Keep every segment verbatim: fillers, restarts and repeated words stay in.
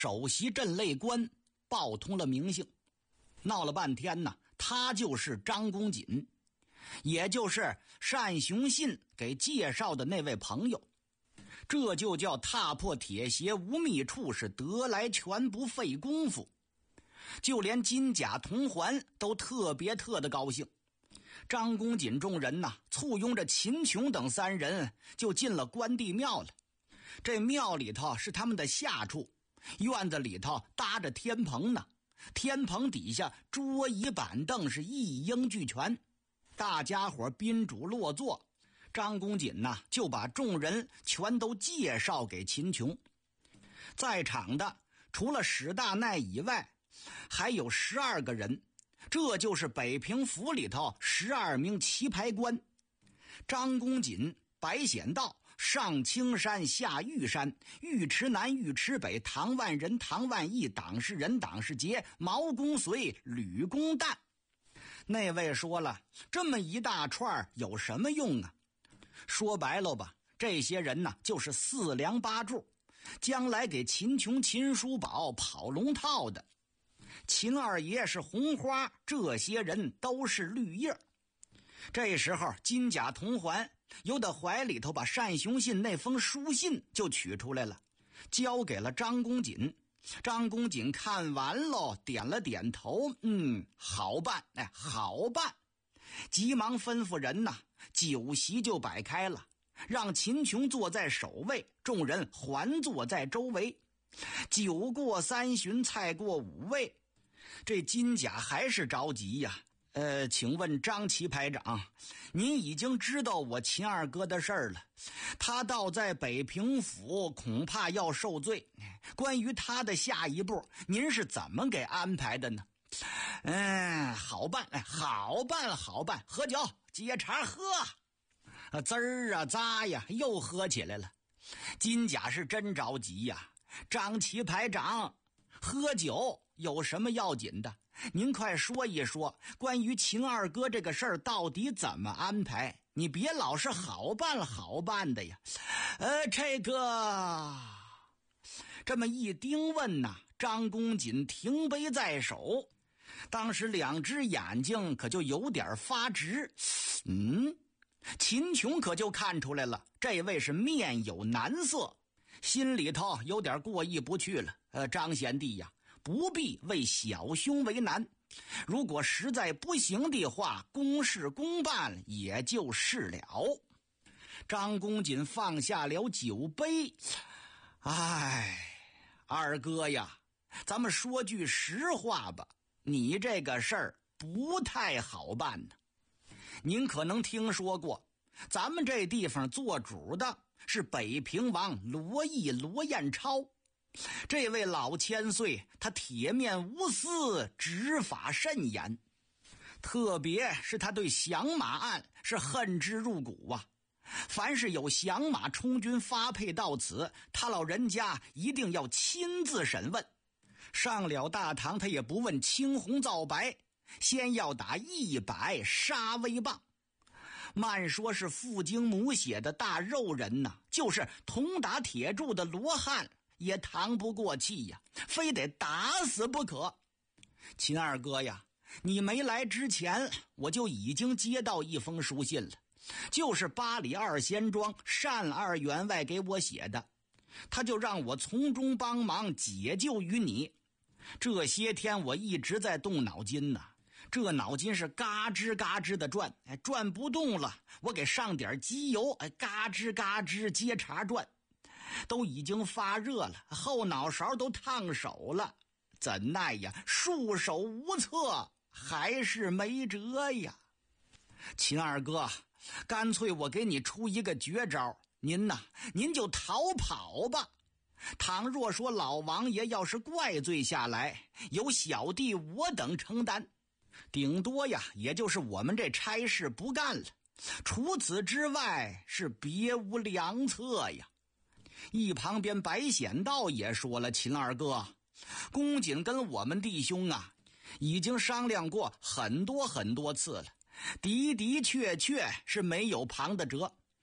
首席镇类官报通了名姓，闹了半天呢，他就是张公瑾，也就是单雄信给介绍的那位朋友。这就叫踏破铁鞋无觅处，是得来全不费功夫。就连金甲铜环都特别特的高兴。张公瑾众人呐，簇拥着秦琼等三人就进了关帝庙了。这庙里头是他们的下处，院子里头搭着天棚呢，天棚底下桌椅板凳是一应俱全，大家伙宾主落座。张公瑾呐，就把众人全都介绍给秦琼。在场的除了史大奈以外，还有十二个人，这就是北平府里头十二名棋牌官。张公瑾、白显道上青山下玉山，尉迟南尉迟北，唐万人唐万义，党是人党是杰，毛公遂吕公旦。那位说了，这么一大串有什么用啊？说白了吧，这些人呢就是四梁八柱，将来给秦琼秦叔宝跑龙套的。秦二爷是红花，这些人都是绿叶。这时候金甲铜环由他怀里头把单雄信那封书信就取出来了，交给了张公瑾。张公瑾看完喽，点了点头，嗯，好办，哎，好办。急忙吩咐人呐，酒席就摆开了，让秦琼坐在首位，众人环坐在周围。酒过三巡，菜过五味，这金甲还是着急呀。呃，请问张棋排长，您已经知道我秦二哥的事儿了，他倒在北平府，恐怕要受罪。关于他的下一步，您是怎么给安排的呢？嗯，好办，哎，好办，好办，喝酒，接茬喝，啊，滋儿啊，咂呀，又喝起来了。金甲是真着急呀，张棋排长，喝酒有什么要紧的？您快说一说，关于秦二哥这个事儿到底怎么安排？你别老是好办好办的呀。呃，这个这么一丁问呐，张公瑾停杯在手，当时两只眼睛可就有点发直。嗯，秦琼可就看出来了，这位是面有难色，心里头有点过意不去了。呃，张贤弟呀，不必为小兄为难，如果实在不行的话，公事公办也就是了。张公瑾放下了酒杯，哎，二哥呀，咱们说句实话吧，你这个事儿不太好办呢。您可能听说过，咱们这地方做主的是北平王罗毅罗彦超。这位老千岁，他铁面无私，执法甚严，特别是他对响马案是恨之入骨啊。凡是有响马充军发配到此，他老人家一定要亲自审问，上了大堂他也不问青红皂白，先要打一百杀威棒。慢说是父精母血的大肉人呐，就是铜打铁铸的罗汉也扛不过气呀，非得打死不可。秦二哥呀，你没来之前我就已经接到一封书信了，就是八里二贤庄单二员外给我写的，他就让我从中帮忙解救于你。这些天我一直在动脑筋呐，这脑筋是嘎吱嘎吱的转，哎，转不动了，我给上点机油，哎，嘎吱嘎吱接茬转，都已经发热了，后脑勺都烫手了，怎奈呀，束手无策，还是没辙呀。秦二哥，干脆我给你出一个绝招，您呐，您就逃跑吧。倘若说老王爷要是怪罪下来，由小弟我等承担，顶多呀，也就是我们这差事不干了，除此之外是别无良策呀。一旁边白显道也说了，秦二哥，公瑾跟我们弟兄啊已经商量过很多很多次了，的的确确是没有旁的辙，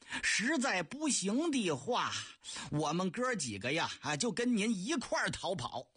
实在不行的话，我们哥几个呀，啊，就跟您一块儿逃跑。